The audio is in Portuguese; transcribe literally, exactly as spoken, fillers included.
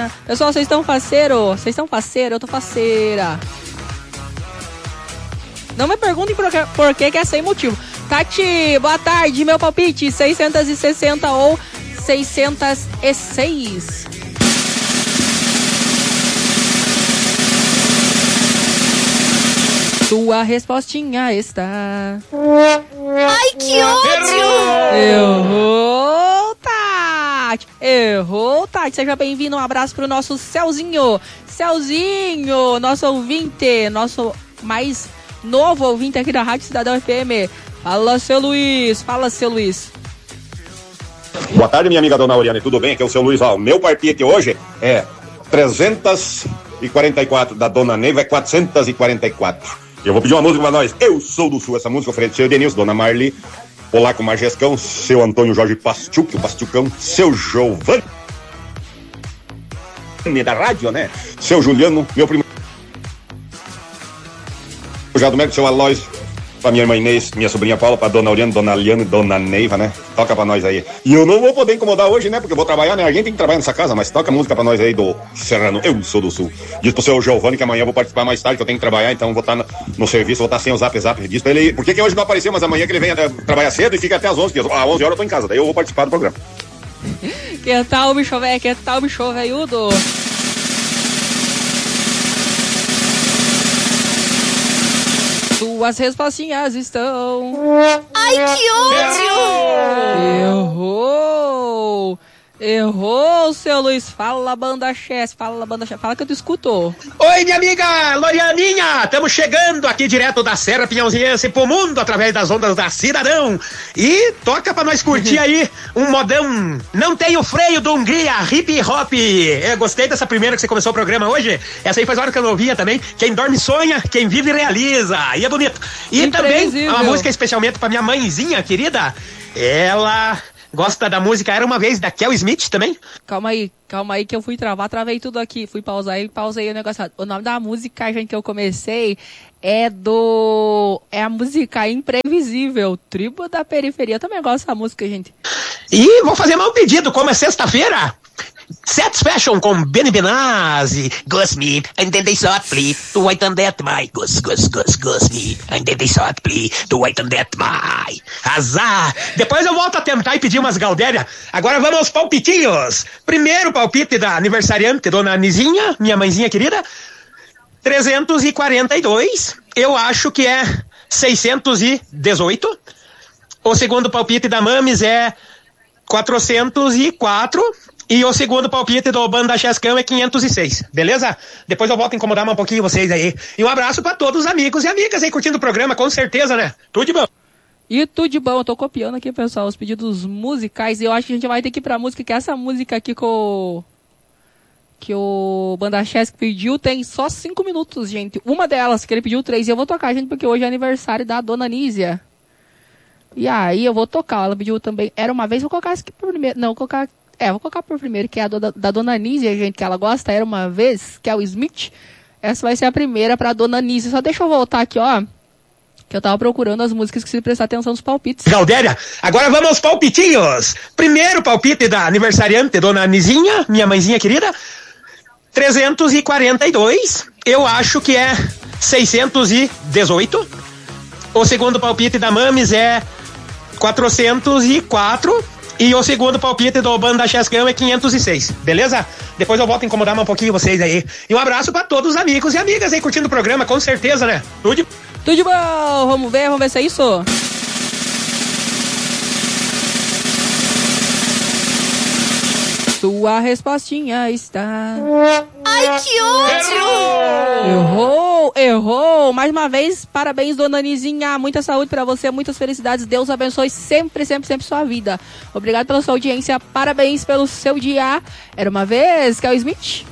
na... Pessoal, vocês estão faceiro? Vocês estão faceiro? Eu tô faceira. Não me perguntem por que, por que que é sem motivo. Tati, boa tarde. Meu palpite, seiscentos e sessenta ou seiscentos e seis. Sua respostinha está... Ai, que ódio! Errou, Tati! Errou, Tati! Seja bem-vindo, um abraço pro nosso Celzinho! Celzinho, nosso ouvinte, nosso mais novo ouvinte aqui da Rádio Cidadão F M. Fala, seu Luiz! Fala, seu Luiz! Boa tarde, minha amiga Dona Oriane, tudo bem? Aqui é o seu Luiz. Ó, meu palpite hoje é trezentos e quarenta e quatro, da Dona Neiva é quatrocentos e quarenta e quatro. Eu vou pedir uma música pra nós. Eu sou do Sul. Essa música ofereceu Denilson, Dona Marli, Polaco Margescão, seu Antônio Jorge Pastiuk, o Pastiucão, seu Giovanni da rádio, né? Seu Juliano, meu primeiro já do médico, seu Aloysio, pra minha irmã Inês, minha sobrinha Paula, pra Dona Oriane, Dona Liane, Dona Neiva, né? Toca pra nós aí. E eu não vou poder incomodar hoje, né? Porque eu vou trabalhar, né? A gente tem que trabalhar nessa casa, mas toca música pra nós aí do Serrano. Eu sou do Sul. Diz pro seu Giovanni que amanhã eu vou participar mais tarde, que eu tenho que trabalhar, então vou estar no, no serviço, vou estar sem o zap zap. Diz pra ele, por que que hoje não apareceu, mas amanhã que ele vem até, trabalhar cedo e fica até às onze, às onze horas eu tô em casa, daí eu vou participar do programa. Que tal, bicho velho? Que tal, bicho velhudo? Suas respostinhas estão... Ai, que ódio! Errou! Errou, seu Luiz. Fala, banda chefe. Fala, banda chefe. Fala que eu te escuto. Oi, minha amiga Lorianinha. Estamos chegando aqui direto da Serra Pinhãoziense pro mundo através das ondas da Cidadão. E toca pra nós curtir aí um modão. Não tem o freio do Hungria, hip hop. Eu gostei dessa primeira que você começou o programa hoje. Essa aí faz hora que eu não ouvia também. Quem dorme sonha, quem vive realiza. E é bonito. E também uma música especialmente pra minha mãezinha querida. Ela... gosta da música Era Uma Vez, da Kel Smith também? Calma aí, calma aí que eu fui travar, travei tudo aqui. Fui pausar e pausei o negócio. O nome da música, gente, que eu comecei é do... é a música Imprevisível, Tribo da Periferia. Eu também gosto dessa música, gente. E vou fazer mais um pedido, como é sexta-feira... Satisfaction com Benny Benassi, Gus me, and then they shot plea, to white and that my, Gus, Gus, Gus, Gus me, and then they shot plea, to white and that my, azar. Depois eu volto a tentar e pedir umas Galdéria. Agora vamos aos palpitinhos. Primeiro palpite da aniversariante, Dona Nizinha, minha mãezinha querida, trezentos e quarenta e dois, eu acho que é seiscentos e dezoito. O segundo palpite da Mames é quatrocentos e quatro. E o segundo palpite do Banda Chescão é quinhentos e seis, beleza? Depois eu volto a incomodar mais um pouquinho vocês aí. E um abraço pra todos os amigos e amigas aí curtindo o programa, com certeza, né? Tudo de bom. E tudo de bom, eu tô copiando aqui, pessoal, os pedidos musicais. E eu acho que a gente vai ter que ir pra música, que essa música aqui que o... que o Banda Chesc pediu tem só cinco minutos, gente. Uma delas, que ele pediu três. E eu vou tocar, gente, porque hoje é aniversário da Dona Nízia. E aí eu vou tocar. Ela pediu também Era Uma Vez. Vou colocar aqui por primeiro. Não, vou colocar... É, vou colocar por primeiro, que é a do, da, da Dona Nízia, gente, que ela gosta, Era Uma Vez, que é o Smith. Essa vai ser a primeira pra Dona Nízia. Só deixa eu voltar aqui, ó, que eu tava procurando as músicas que se prestar atenção nos palpites. Galdéria, agora vamos aos palpitinhos. Primeiro palpite da aniversariante, Dona Nizinha, minha mãezinha querida, trezentos e quarenta e dois, eu acho que é seiscentos e dezoito. O segundo palpite da Mames é quatrocentos e quatro. E o segundo palpite do Banda Chescão é quinhentos e seis, beleza? Depois eu volto a incomodar mais um pouquinho vocês aí. E um abraço pra todos os amigos e amigas aí curtindo o programa, com certeza, né? Tudo de... Tudo de bom! Vamos ver, vamos ver se é isso. Sua respostinha está... Ai, que ódio! Errou, errou. Mais uma vez, parabéns, Dona Nizinha. Muita saúde pra você, muitas felicidades. Deus abençoe sempre, sempre, sempre sua vida. Obrigado pela sua audiência. Parabéns pelo seu dia. Era Uma Vez, Kel Smith.